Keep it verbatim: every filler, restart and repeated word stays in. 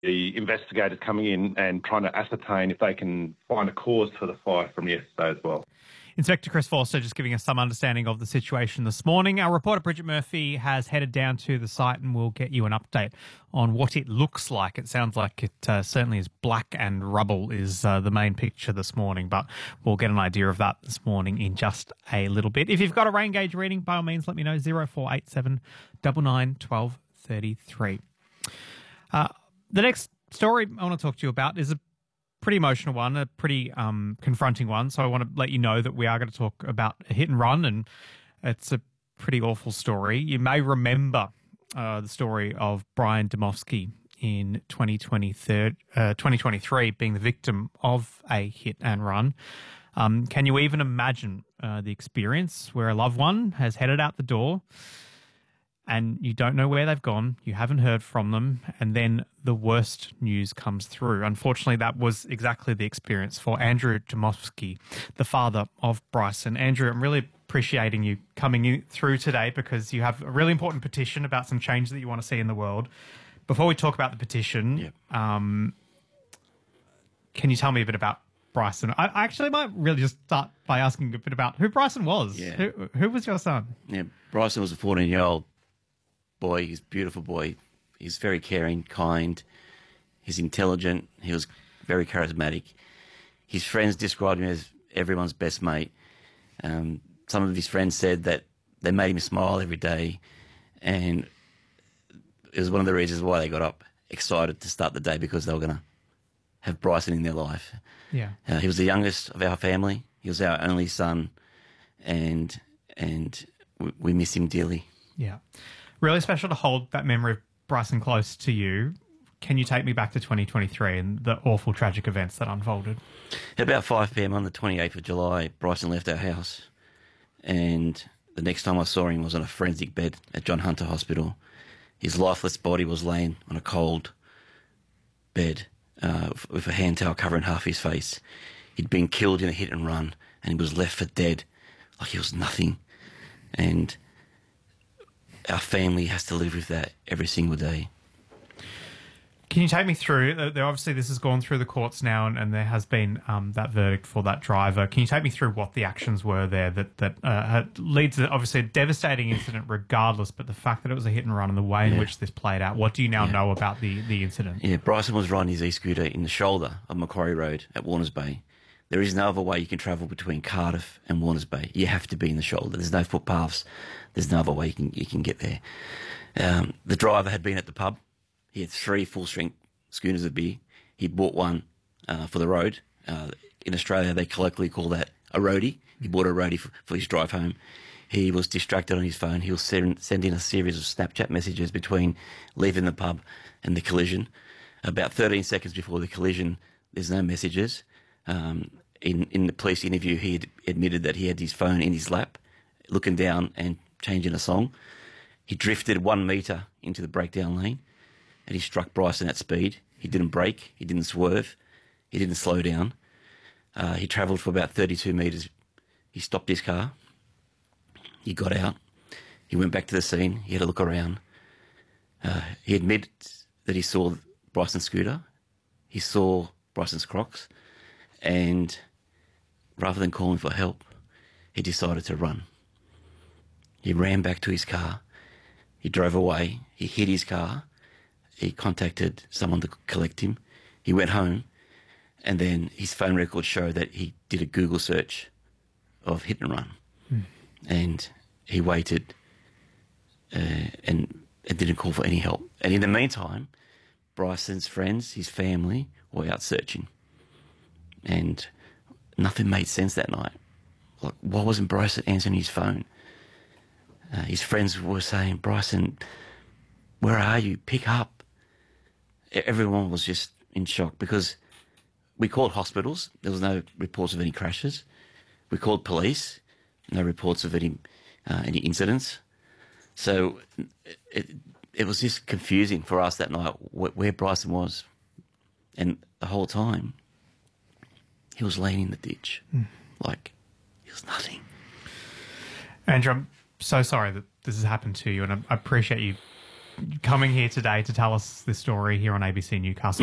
the investigators coming in and trying to ascertain if they can find a cause for the fire from yesterday as well. Inspector Chris Forster just giving us some understanding of the situation this morning. Our reporter Bridget Murphy has headed down to the site and will get you an update on what it looks like. It sounds like it uh, certainly is black and rubble is uh, the main picture this morning, but we'll get an idea of that this morning in just a little bit. If you've got a rain gauge reading, by all means, let me know, zero four eight seven nine nine one two three three. Uh, the next story I want to talk to you about is a pretty emotional one, a pretty um, confronting one. So I want to let you know that we are going to talk about a hit and run, and it's a pretty awful story. You may remember uh, the story of Brian Dmowski in twenty twenty-three, uh, twenty twenty-three being the victim of a hit and run. Um, can you even imagine uh, the experience where a loved one has headed out the door and you don't know where they've gone, you haven't heard from them, and then the worst news comes through? Unfortunately, that was exactly the experience for Andrew Dmowski, the father of Bryson. Andrew, I'm really appreciating you coming in through today because you have a really important petition about some change that you want to see in the world. Before we talk about the petition, yep. um, can you tell me a bit about Bryson? I, I actually might really just start by asking a bit about who Bryson was. Yeah. Who, who was your son? Yeah, Bryson was a fourteen-year-old boy. He's a beautiful boy. He's very caring, kind. He's intelligent. He was very charismatic. His friends described him as everyone's best mate. Um, some of his friends said that they made him smile every day, and it was one of the reasons why they got up excited to start the day, because they were going to have Bryson in their life. Yeah, uh, he was the youngest of our family. He was our only son, and and we, we miss him dearly. Yeah. Really special to hold that memory of Bryson close to you. Can you take me back to twenty twenty-three and the awful, tragic events that unfolded? At about five p.m. on the twenty-eighth of July, Bryson left our house, and the next time I saw him was on a forensic bed at John Hunter Hospital. His lifeless body was laying on a cold bed uh, with a hand towel covering half his face. He'd been killed in a hit and run, and he was left for dead like he was nothing. And our family has to live with that every single day. Can you take me through, uh, obviously this has gone through the courts now, and, and there has been um, that verdict for that driver. Can you take me through what the actions were there that, that uh, leads to obviously a devastating incident regardless, but the fact that it was a hit and run and the way in yeah. which this played out, what do you now yeah. know about the, the incident? Yeah, Bryson was riding his e-scooter in the shoulder of Macquarie Road at Warners Bay. There is no other way you can travel between Cardiff and Warners Bay. You have to be in the shoulder. There's no footpaths. There's no other way you can you can get there. Um, the driver had been at the pub. He had three full-strength schooners of beer. He bought one uh, for the road. Uh, in Australia, they colloquially call that a roadie. He bought a roadie for, for his drive home. He was distracted on his phone. He was send, sending a series of Snapchat messages between leaving the pub and the collision. About thirteen seconds before the collision, there's no messages. Um, in, in the police interview, he had admitted that he had his phone in his lap, looking down and changing a song. He drifted one metre into the breakdown lane, and he struck Bryson at speed. He didn't brake. He didn't swerve. He didn't slow down. Uh, he travelled for about thirty-two metres. He stopped his car. He got out. He went back to the scene. He had a look around. Uh, he admitted that he saw Bryson's scooter. He saw Bryson's Crocs. And rather than calling for help, he decided to run. He ran back to his car. He drove away. He hid his car. He contacted someone to collect him. He went home, and then his phone records show that he did a Google search of hit and run. Mm. And he waited uh, and, and didn't call for any help. And in the meantime, Bryson's friends, his family, were out searching. And nothing made sense that night. Like, why wasn't Bryson answering his phone? Uh, his friends were saying, Bryson, where are you? Pick up. Everyone was just in shock because we called hospitals. There was no reports of any crashes. We called police. No reports of any uh, any incidents. So it, it was just confusing for us that night wh- where Bryson was. And the whole time, he was laying in the ditch. Mm. Like, he was nothing. Andrew, I'm so sorry that this has happened to you, and I appreciate you coming here today to tell us this story here on A B C Newcastle.